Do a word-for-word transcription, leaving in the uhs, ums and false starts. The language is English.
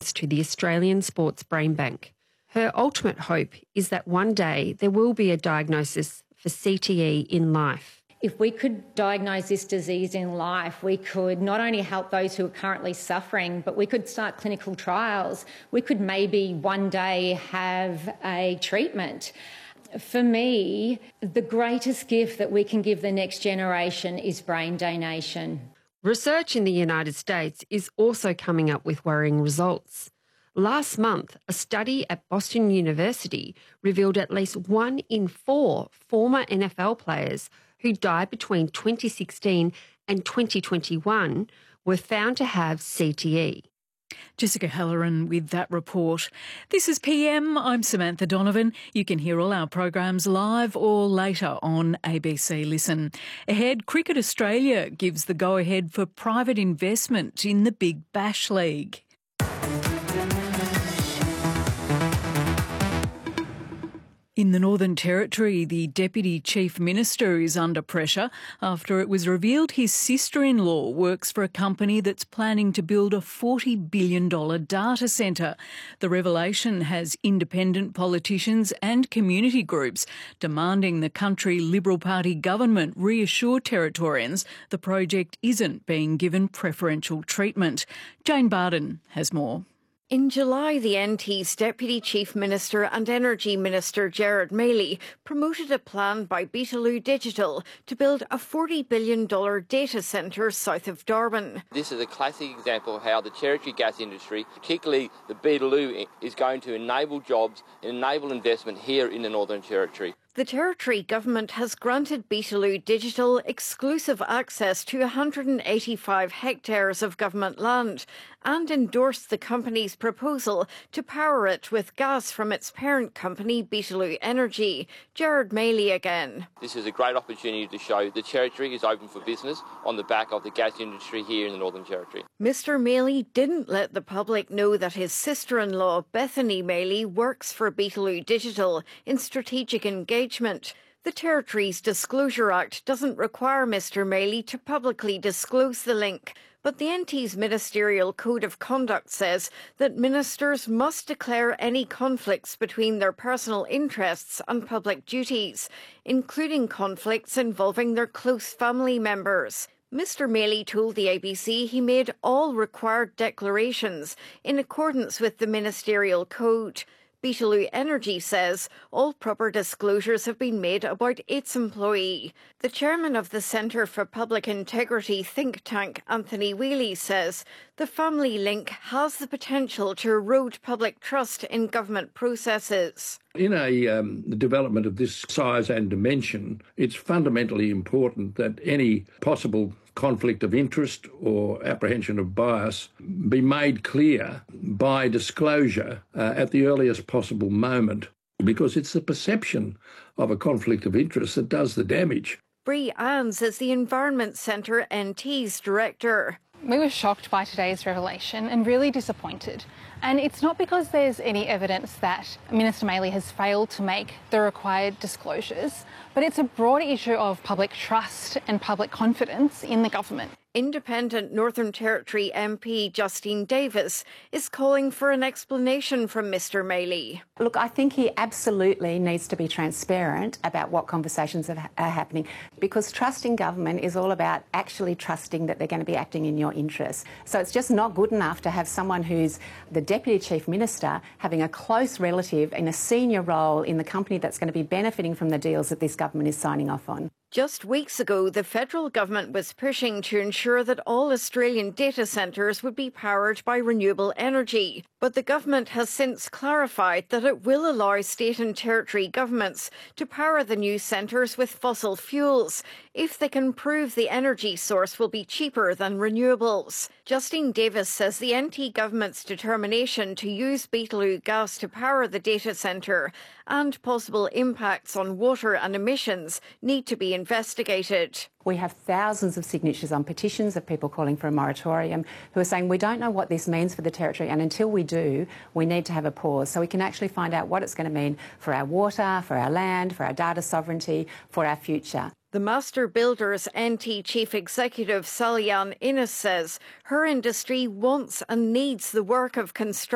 donates to the Australian Sports Brain Bank. Her ultimate hope is that one day there will be a diagnosis for C T E in life. If we could diagnose this disease in life, we could not only help those who are currently suffering, but we could start clinical trials. We could maybe one day have a treatment. For me, the greatest gift that we can give the next generation is brain donation. Research in the United States is also coming up with worrying results. Last month, a study at Boston University revealed at least one in four former N F L players who died between twenty sixteen and twenty twenty-one were found to have C T E. Jessica Halloran with that report. This is P M. I'm Samantha Donovan. You can hear all our programs live or later on A B C Listen. Ahead, Cricket Australia gives the go-ahead for private investment in the Big Bash League. In the Northern Territory, the Deputy Chief Minister is under pressure after it was revealed his sister-in-law works for a company that's planning to build a forty billion dollars data centre. The revelation has independent politicians and community groups demanding the country Liberal Party government reassure Territorians the project isn't being given preferential treatment. Jane Barden has more. In July, the N T's Deputy Chief Minister and Energy Minister Gerard Maley promoted a plan by Beetaloo Digital to build a forty billion dollars data centre south of Darwin. This is a classic example of how the Territory gas industry, particularly the Beetaloo, is going to enable jobs and enable investment here in the Northern Territory. The Territory Government has granted Beetaloo Digital exclusive access to one hundred eighty-five hectares of government land and endorsed the company's proposal to power it with gas from its parent company, Beetaloo Energy. Gerard Maley again. This is a great opportunity to show the Territory is open for business on the back of the gas industry here in the Northern Territory. Mister Maley didn't let the public know that his sister-in-law, Bethany Maley, works for Beetaloo Digital in strategic engagement. The Territory's Disclosure Act doesn't require Mister Maley to publicly disclose the link, but the N T's Ministerial Code of Conduct says that ministers must declare any conflicts between their personal interests and public duties, including conflicts involving their close family members. Mister Maley told the A B C he made all required declarations in accordance with the Ministerial Code. Beetaloo Energy says all proper disclosures have been made about its employee. The chairman of the Centre for Public Integrity think tank, Anthony Wheely, says the family link has the potential to erode public trust in government processes. In a um, development of this size and dimension, it's fundamentally important that any possible conflict of interest or apprehension of bias be made clear by disclosure uh, at the earliest possible moment, because it's the perception of a conflict of interest that does the damage. Bree Ann's is the Environment Centre N T's director. We were shocked by today's revelation and really disappointed. And it's not because there's any evidence that Minister Maley has failed to make the required disclosures, but it's a broader issue of public trust and public confidence in the government. Independent Northern Territory M P Justine Davis is calling for an explanation from Mister Maley. Look, I think he absolutely needs to be transparent about what conversations are, are happening, because trust in government is all about actually trusting that they're going to be acting in your interests. So it's just not good enough to have someone who's the Deputy Chief Minister having a close relative in a senior role in the company that's going to be benefiting from the deals that this government is signing off on. Just weeks ago, the federal government was pushing to ensure that all Australian data centres would be powered by renewable energy. But the government has since clarified that it will allow state and territory governments to power the new centres with fossil fuels if they can prove the energy source will be cheaper than renewables. Justine Davis says the N T government's determination to use Beetaloo gas to power the data centre and possible impacts on water and emissions need to be investigated. We have thousands of signatures on petitions of people calling for a moratorium who are saying we don't know what this means for the Territory, and until we do, we need to have a pause so we can actually find out what it's going to mean for our water, for our land, for our data sovereignty, for our future. The Master Builders N T Chief Executive Salyan Innes says her industry wants and needs the work of construction